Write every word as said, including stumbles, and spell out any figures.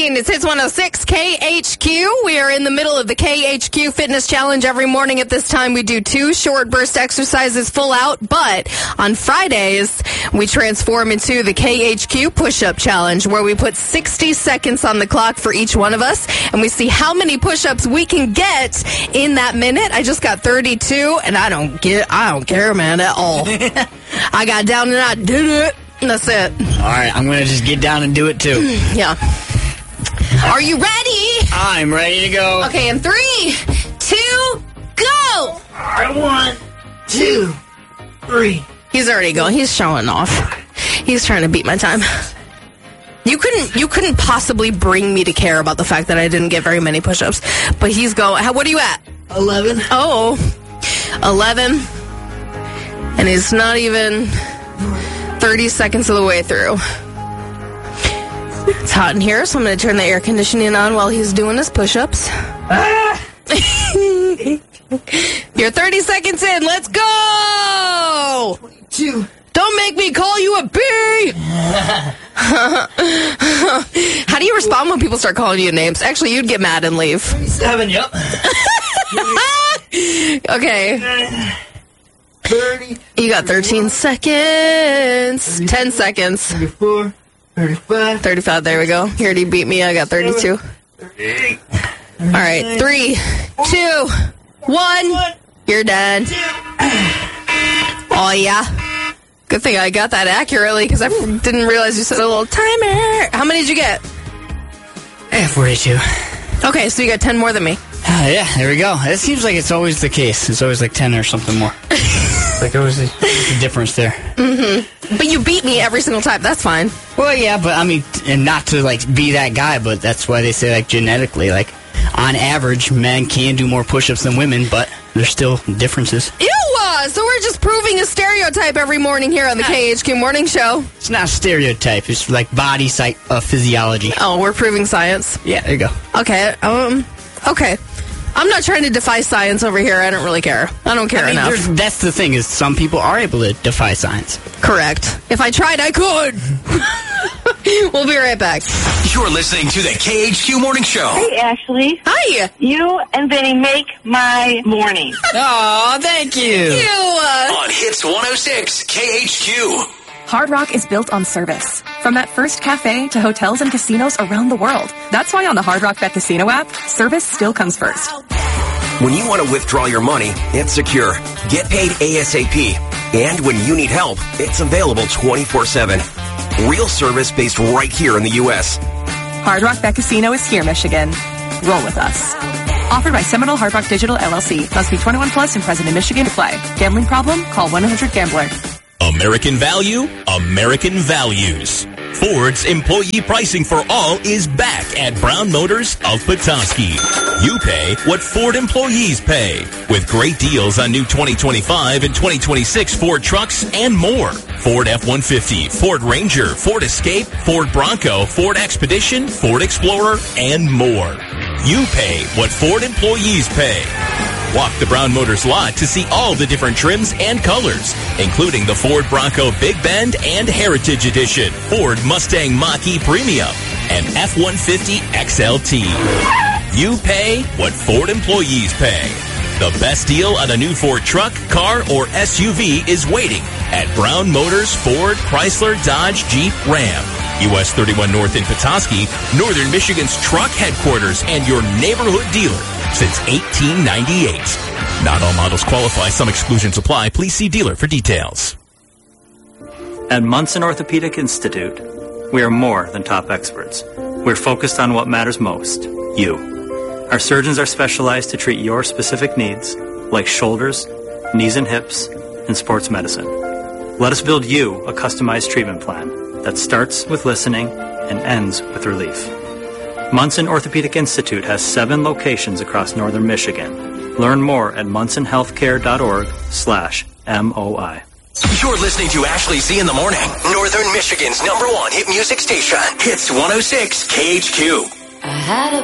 sixteen. It's Hits one oh six K H Q. We are in the middle of the K H Q Fitness Challenge. Every morning at this time, we do two short burst exercises full out. But on Fridays, we transform into the K H Q Push-Up Challenge, where we put sixty seconds on the clock for each one of us, and we see how many push-ups we can get in that minute. I just got thirty-two, and I don't get, I don't care, man, at all. I got down and I did it. And that's it. All right, I'm going to just get down and do it, too. Yeah. Are you ready? I'm ready to go. Okay, in three, two, go! All right, one, two, three. He's already going. He's showing off. He's trying to beat my time. You couldn't you couldn't possibly bring me to care about the fact that I didn't get very many push-ups. But he's going. How, what are you at? eleven. Oh, eleven. And he's not even thirty seconds of the way through. It's hot in here, so I'm going to turn the air conditioning on while he's doing his push-ups. Ah! You're thirty seconds in. Let's go! twenty-two. Don't make me call you a B! How do you respond when people start calling you names? Actually, you'd get mad and leave. twenty-seven, yep. Okay. thirty. You got thirteen seconds. ten seconds. thirty-four. thirty-five. thirty-five, there we go. He already beat me. I got thirty-two. thirty-eight. All right, three, two, one. You're done. Oh, yeah. Good thing I got that accurately because I didn't realize you said a little timer. How many did you get? Eh, forty-two. Okay, so you got ten more than me. Uh, yeah, there we go. It seems like it's always the case. It's always like ten or something more. Like there was a, a difference there. Mm-hmm. But you beat me every single time. That's fine. Well, yeah, but I mean, and not to like be that guy, but that's why they say like genetically, like on average, men can do more push-ups than women, but there's still differences. Ew! Uh, so we're just proving a stereotype every morning here on the K H Q Morning Show. It's not a stereotype. It's like body psych uh, physiology. Oh, we're proving science. Yeah, there you go. Okay. Um. Okay. I'm not trying to defy science over here. I don't really care. I don't care I mean, enough. that's the thing, is some people are able to defy science. Correct. If I tried, I could. We'll be right back. You're listening to the K H Q Morning Show. Hey, Ashley. Hi. You and Benny make my morning. Oh, thank you. You. Uh, On Hits one oh six K H Q. Hard Rock is built on service. From that first cafe to hotels and casinos around the world. That's why on the Hard Rock Bet Casino app, service still comes first. When you want to withdraw your money, it's secure. Get paid ASAP. And when you need help, it's available twenty-four seven. Real service based right here in the U S. Hard Rock Bet Casino is here, Michigan. Roll with us. Offered by Seminole Hard Rock Digital, L L C. Must be twenty-one plus and present in Michigan to play. Gambling problem? Call one eight hundred gambler. American value, American values. Ford's employee pricing for all is back at Brown Motors of Petoskey. You pay what Ford employees pay, with great deals on new twenty twenty-five and twenty twenty-six Ford trucks and more. Ford F one fifty, Ford Ranger, Ford Escape, Ford Bronco, Ford Expedition, Ford Explorer, and more. You pay what Ford employees pay. Walk the Brown Motors lot to see all the different trims and colors, including the Ford Bronco Big Bend and Heritage Edition, Ford Mustang Mach-E Premium, and F one fifty X L T. You pay what Ford employees pay. The best deal on a new Ford truck, car, or S U V is waiting at Brown Motors Ford, Chrysler, Dodge, Jeep, Ram. U S thirty-one North in Petoskey, Northern Michigan's truck headquarters and your neighborhood dealer since eighteen ninety-eight. Not all models qualify. Some exclusions apply. Please see dealer for details. At Munson Orthopedic Institute, we are more than top experts. We're focused on what matters most, you. Our surgeons are specialized to treat your specific needs, like shoulders, knees and hips, and sports medicine. Let us build you a customized treatment plan that starts with listening and ends with relief. Munson Orthopedic Institute has seven locations across northern Michigan. Learn more at munson healthcare dot org slash M O I. You're listening to Ashley C in the Morning, Northern Michigan's number one hit music station. Hits one oh six K H Q. I had a